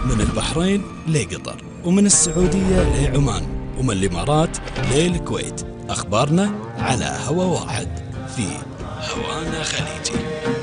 من البحرين لقطر، ومن السعودية لعمان، ومن الإمارات للكويت. أخبارنا على هوا واحد في هوانا خليجي.